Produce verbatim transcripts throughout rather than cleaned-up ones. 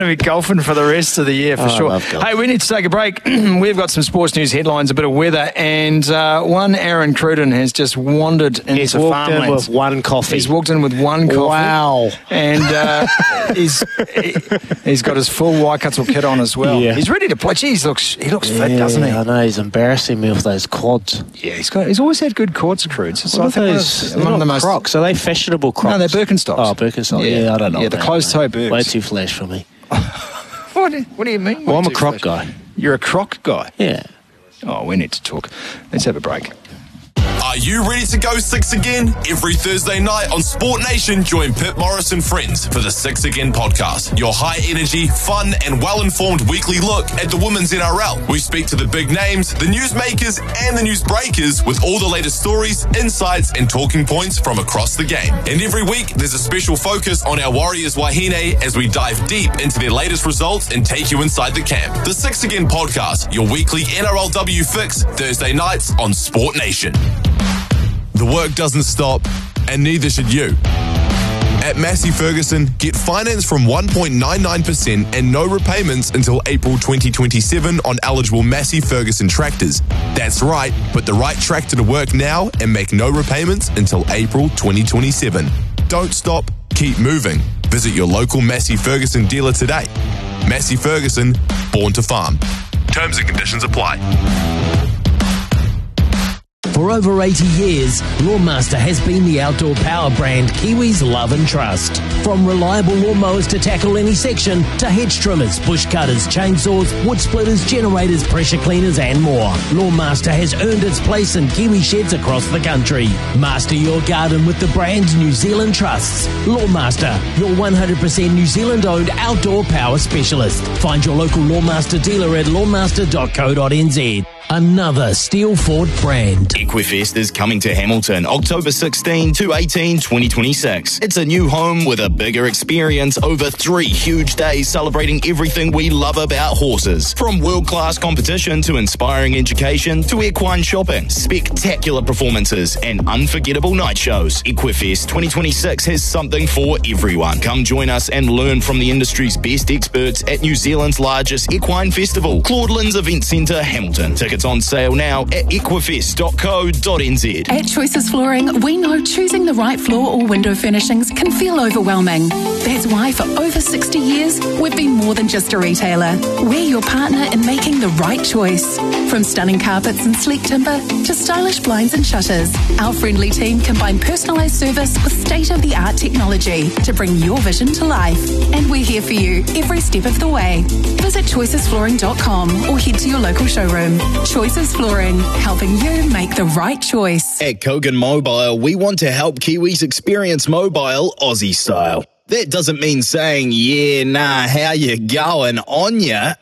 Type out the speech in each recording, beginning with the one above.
be golfing for the rest of the year for oh, sure. Hey, we need to take a break. We've got some sports news headlines, a bit of weather, and uh, one Aaron Cruden has just wandered into He's walked farmlands. in with one coffee. He's walked in with one coffee. Wow. And uh, he's he, he's got his full Waikato kit on as well. Yeah. He's ready to play. Geez, he looks, he looks fit, yeah, doesn't he? I know, he's embarrassing me with those quads. Yeah, he's got. He's always had good quads, Crudes. So What I are think those? one of the most. Crocs. Are they fashionable Crocs? No, they're Birkenstocks. Oh, Birkenstocks. Yeah. Yeah, I don't know. Yeah, the about closed-toe that. Birks. Way too flash for me. What, what do you mean? Well, I'm a Too Croc flash? guy. You're a Croc guy? Yeah. Oh, we need to talk. Let's have a break. Are you ready to go six again? Every Thursday night on Sport Nation, join Pip Morris and friends for the Six Again podcast. Your high-energy, fun and well-informed weekly look at the women's N R L. We speak to the big names, the newsmakers and the news breakers with all the latest stories, insights and talking points from across the game. And every week, there's a special focus on our Warriors Wahine as we dive deep into their latest results and take you inside the camp. The Six Again podcast, your weekly N R L W fix, Thursday nights on Sport Nation. The work doesn't stop, and neither should you. At Massey Ferguson, get finance from one point nine nine percent and no repayments until April twenty twenty-seven on eligible Massey Ferguson tractors. That's right, put the right tractor to work now and make no repayments until April twenty twenty-seven. Don't stop, keep moving. Visit your local Massey Ferguson dealer today. Massey Ferguson, born to farm. Terms and conditions apply. For over eighty years, Lawnmaster has been the outdoor power brand Kiwis love and trust. From reliable lawnmowers to tackle any section, to hedge trimmers, bush cutters, chainsaws, wood splitters, generators, pressure cleaners and more, Lawnmaster has earned its place in Kiwi sheds across the country. Master your garden with the brand New Zealand trusts. Lawnmaster, your one hundred percent New Zealand owned outdoor power specialist. Find your local Lawnmaster dealer at lawnmaster dot co dot n z. Another Steel Ford brand. Equifest is coming to Hamilton October sixteenth to eighteenth, twenty twenty-six. It's a new home with a bigger experience over three huge days celebrating everything we love about horses. From world-class competition to inspiring education to equine shopping, spectacular performances and unforgettable night shows. Equifest twenty twenty-six has something for everyone. Come join us and learn from the industry's best experts at New Zealand's largest equine festival, Claudelands Event Centre, Hamilton. Tickets on sale now at equifest dot co dot n z. At Choices Flooring, we know choosing the right floor or window furnishings can feel overwhelming. That's why for over sixty years, we've been more than just a retailer. We're your partner in making the right choice. From stunning carpets and sleek timber to stylish blinds and shutters, our friendly team combine personalised service with state-of-the-art technology to bring your vision to life. And we're here for you every step of the way. Visit choices flooring dot com or head to your local showroom. Choices Flooring, helping you make the right choice. At Kogan Mobile, we want to help Kiwis experience mobile Aussie style. That doesn't mean saying, yeah, nah, how you going on ya?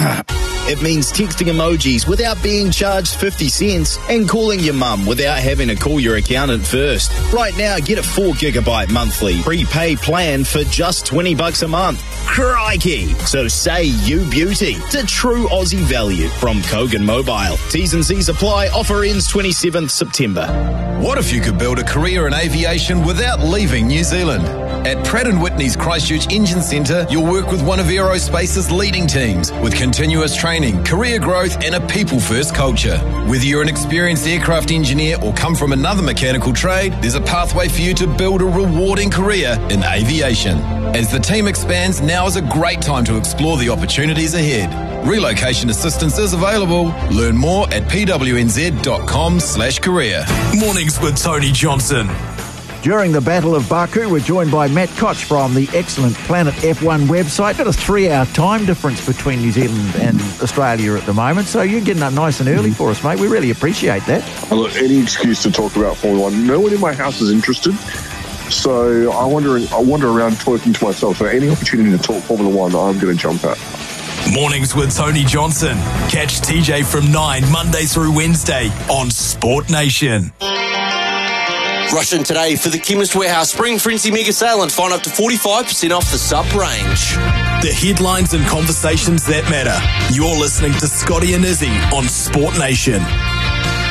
It means texting emojis without being charged fifty cents and calling your mum without having to call your accountant first. Right now, get a four gigabyte monthly prepay plan for just twenty bucks a month. Crikey! So say you beauty to true Aussie value from Kogan Mobile. T's and C's apply. Offer ends twenty-seventh September. What if you could build a career in aviation without leaving New Zealand? At Pratt and Whitney's Christchurch Engine Centre, you'll work with one of aerospace's leading teams with continuous training, career growth and a people-first culture. Whether you're an experienced aircraft engineer or come from another mechanical trade, there's a pathway for you to build a rewarding career in aviation. As the team expands, now is a great time to explore the opportunities ahead. Relocation assistance is available. Learn more at p w n z dot com slash career. Mornings with Tony Johnson. During the Battle of Baku, we're joined by Matt Koch from the excellent Planet F one website. Got a three-hour time difference between New Zealand and Australia at the moment, so you're getting up nice and early for us, mate. We really appreciate that. Look, any excuse to talk about Formula One. No one in my house is interested, so I wander, I wander around talking to myself. So any opportunity to talk Formula One, I'm going to jump at. Mornings with Tony Johnson. Catch T J from nine, Monday through Wednesday on Sport Nation. Rush in today for the Chemist Warehouse Spring Frenzy Mega Sale and find up to forty-five percent off the sub-range. The headlines and conversations that matter. You're listening to Scotty and Izzy on Sport Nation.